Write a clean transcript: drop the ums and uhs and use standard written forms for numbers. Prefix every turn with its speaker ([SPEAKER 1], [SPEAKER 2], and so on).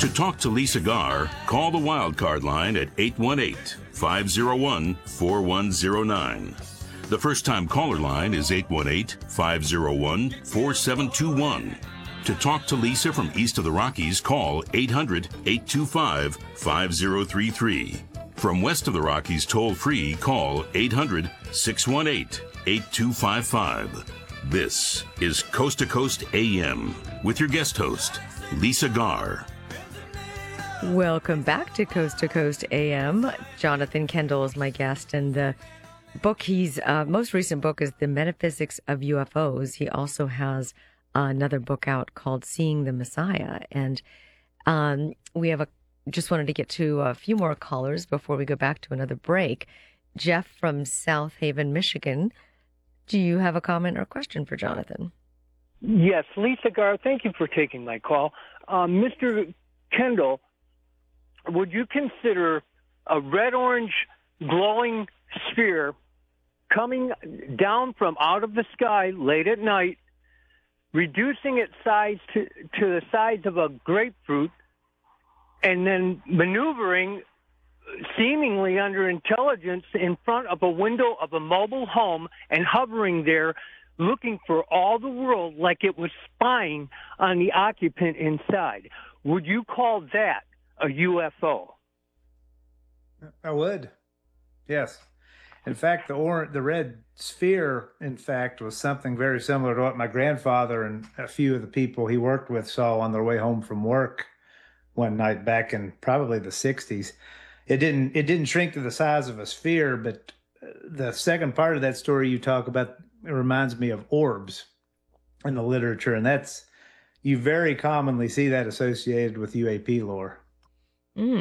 [SPEAKER 1] To talk to Lisa Garr, call the Wildcard line at 818-501-4109. The first-time caller line is 818-501-4721. To talk to Lisa from east of the Rockies, call 800-825-5033. From west of the Rockies, toll-free, call 800-618-8255. This is Coast to Coast AM with your guest host, Lisa Garr.
[SPEAKER 2] Welcome back to Coast AM. Jonathan Kendall is my guest, and the book his most recent book is The Metaphysics of UFOs. He also has another book out called Seeing the Messiah. And just wanted to get to a few more callers before we go back to another break. Jeff from South Haven, Michigan. Do you have a comment or question for Jonathan?
[SPEAKER 3] Yes, Lisa Garr, thank you for taking my call. Mr. Kendall, would you consider a red-orange glowing sphere coming down from out of the sky late at night, reducing its size to the size of a grapefruit, and then maneuvering seemingly under intelligence in front of a window of a mobile home and hovering there looking for all the world like it was spying on the occupant inside? Would you call that a UFO?
[SPEAKER 4] I would. Yes. In fact, the red sphere, in fact, was something very similar to what my grandfather and a few of the people he worked with saw on their way home from work one night back in probably the 60s. It didn't shrink to the size of a sphere, but the second part of that story you talk about, it reminds me of orbs in the literature, and you very commonly see that associated with UAP lore.